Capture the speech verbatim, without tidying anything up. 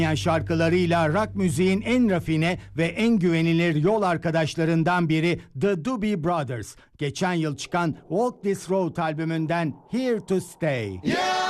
şarkılarıyla rock müziğin en rafine ve en güvenilir yol arkadaşlarından biri The Doobie Brothers. Geçen yıl çıkan Walk This Road albümünden Here to Stay. Yeah!